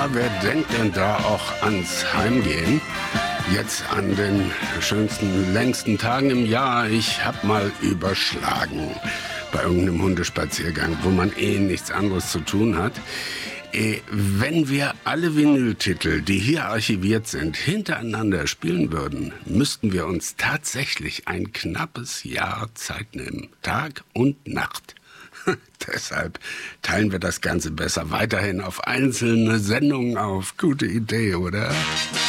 Ja, wer denkt denn da auch ans Heimgehen? Jetzt an den schönsten, längsten Tagen im Jahr. Ich hab mal überschlagen bei irgendeinem Hundespaziergang, wo man nichts anderes zu tun hat. Wenn wir alle Vinyltitel, die hier archiviert sind, hintereinander spielen würden, müssten wir uns tatsächlich ein knappes Jahr Zeit nehmen. Tag und Nacht. Deshalb teilen wir das Ganze besser weiterhin auf einzelne Sendungen auf. Gute Idee, oder?